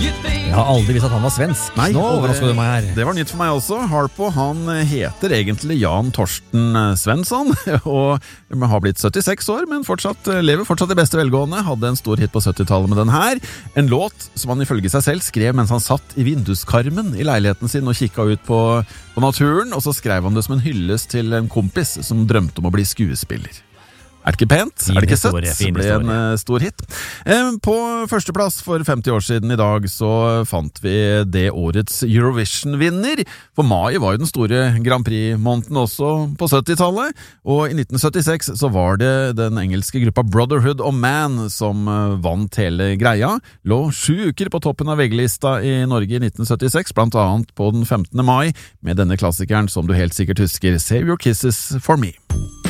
Jeg har aldri visst at han var svensk. Nei, Nå og overrasker du meg her. Det var nytt for meg også. Harpo, han heter egentlig Jan Torsten Svensson, og har blitt 76 år, men lever fortsatt i beste velgående. Hadde en stor hit på 70-tallet med den her. En låt som han ifølge seg selv skrev mens han satt i vinduskarmen i leiligheten sin og kikket ut på naturen, og så skrev han det som en hyllest til en kompis som drømte om å bli skuespiller. Er det ikke pent? Er det ikke søtt? Det ble en stor hit. På førsteplass for 50 år siden i dag så fant vi det årets Eurovision-vinner. For mai var jo den store Grand Prix-måneden også på 70-tallet, og i 1976 så var det den engelske gruppa Brotherhood of Man som vant hele greia. Lå 7 uker på toppen av VG-lista i Norge i 1976, blant annet på den 15. mai, med denne klassikeren som du helt sikkert husker, Save Your Kisses for Me.